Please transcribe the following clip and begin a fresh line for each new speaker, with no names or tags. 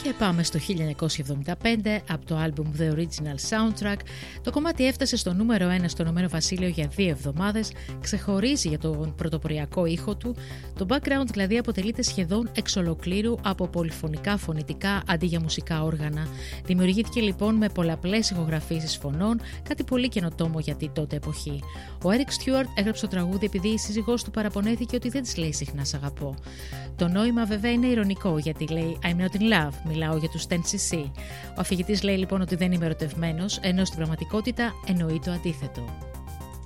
Και πάμε στο 1975 από το άλμπουμ The Original Soundtrack. Το κομμάτι έφτασε στο νούμερο 1 στο Ηνωμένο Βασίλειο για 2 εβδομάδες, ξεχωρίζει για τον πρωτοποριακό ήχο του. Το background δηλαδή αποτελείται σχεδόν εξ ολοκλήρου από πολυφωνικά φωνητικά αντί για μουσικά όργανα. Δημιουργήθηκε λοιπόν με πολλαπλές ηχογραφήσεις φωνών, κάτι πολύ καινοτόμο για την τότε εποχή. Ο Eric Stewart έγραψε το τραγούδι επειδή η σύζυγός του παραπονέθηκε ότι δεν της λέει συχνά «Σ' αγαπώ». Το νόημα βέβαια είναι ειρωνικό γιατί λέει I'm not in love, μιλάω για τους 10cc. Ο αφηγητής λέει λοιπόν ότι δεν είμαι ερωτευμένος, ενώ στην πραγματικότητα εννοεί το αντίθετο.